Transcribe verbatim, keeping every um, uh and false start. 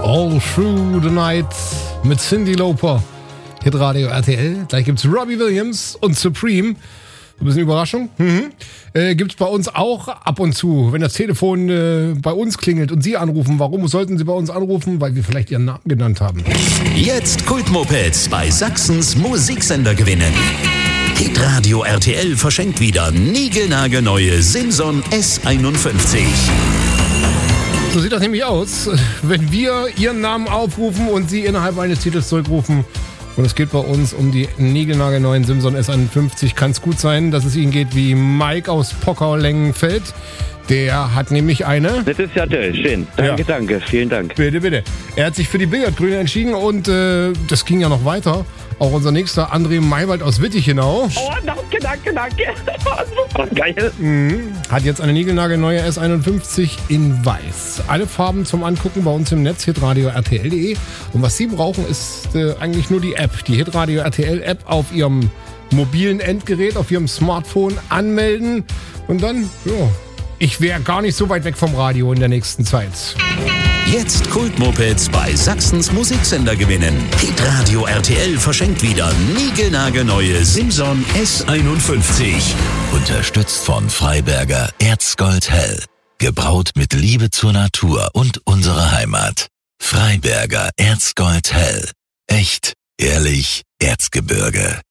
All Through the Night mit Cyndi Lauper. Hitradio R T L. Gleich gibt's Robbie Williams und Supreme. Ein bisschen Überraschung. Mhm. Äh, gibt's bei uns auch ab und zu, wenn das Telefon äh, bei uns klingelt und Sie anrufen. Warum sollten Sie bei uns anrufen? Weil wir vielleicht Ihren Namen genannt haben. Jetzt Kultmopeds bei Sachsens Musiksender gewinnen. Hitradio R T L verschenkt wieder niegelnagelneue Simson S einundfünfzig. So sieht das nämlich aus, wenn wir Ihren Namen aufrufen und Sie innerhalb eines Titels zurückrufen. Und es geht bei uns um die niegelnagelneuen Simson S einundfünfzig. Kann es gut sein, dass es Ihnen geht wie Mike aus Pockau-Lengenfeld. Der hat nämlich eine... Das ist ja toll, schön. Danke, ja. danke, vielen Dank. Bitte, bitte. Er hat sich für die Billardgrüne entschieden und äh, das ging ja noch weiter. Auch unser nächster, André Maywald aus Wittichenau. Oh, danke, danke, danke. Super geil. Mhm. Hat jetzt eine niegelnagelneue S einundfünfzig in weiß. Alle Farben zum Angucken bei uns im Netz, hitradio R T L punkt de. Und was Sie brauchen, ist äh, eigentlich nur die App. Die Hitradio R T L App auf Ihrem mobilen Endgerät, auf Ihrem Smartphone anmelden. Und dann, ja, ich wäre gar nicht so weit weg vom Radio in der nächsten Zeit. Jetzt Kultmopeds bei Sachsens Musiksender gewinnen. Hitradio R T L verschenkt wieder niegelnagelneue Simson S einundfünfzig. Unterstützt von Freiberger Erzgold Hell. Gebraut mit Liebe zur Natur und unserer Heimat. Freiberger Erzgold Hell. Echt, ehrlich, Erzgebirge.